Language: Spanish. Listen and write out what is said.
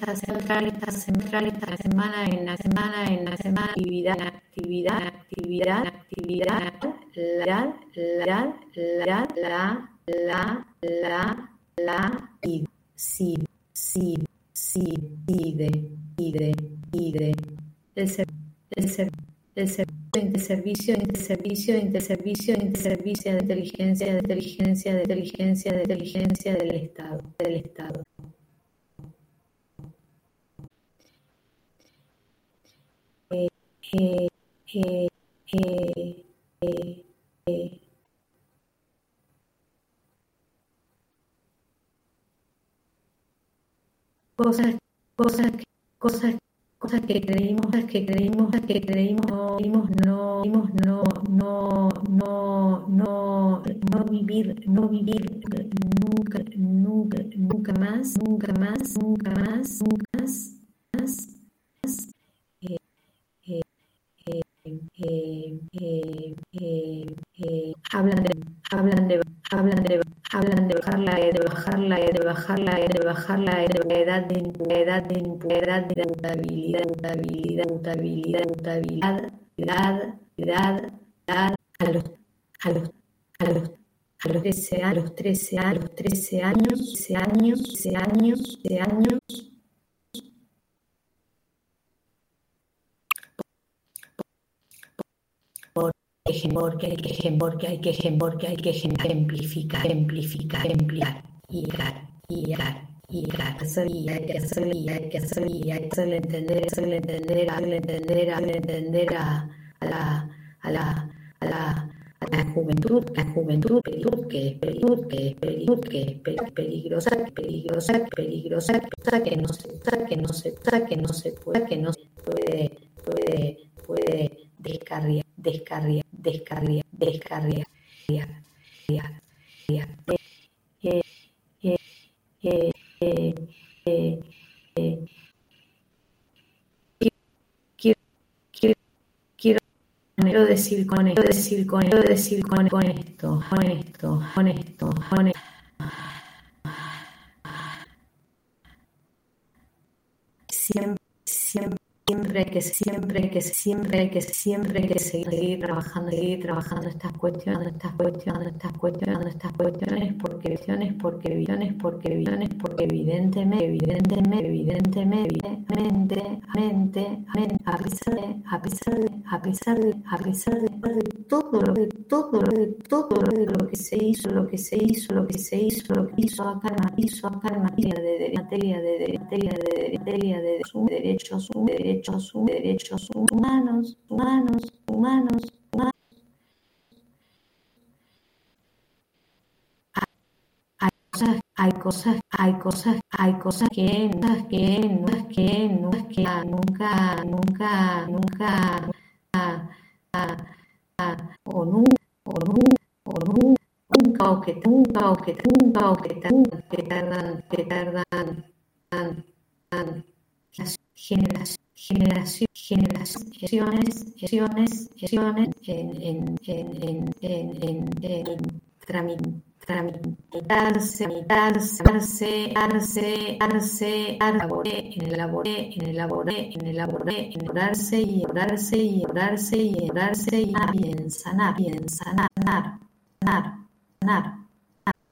Interservicio de inteligencia del Estado. Cosas que creímos, no vivir nunca más, hablan de bajar la edad de a los 13 años, porque hay que ejemplificar y hay que hacerle entender a la juventud que es peligrosa, que no se puede descarriar. Quiero decir con esto, siempre hay que seguir trabajando estas cuestiones, porque evidentemente, a pesar de todo lo que se hizo acá en materia de derechos humanos. Hay cosas que tardan generaciones en tramitarse, elaborarse y sanar.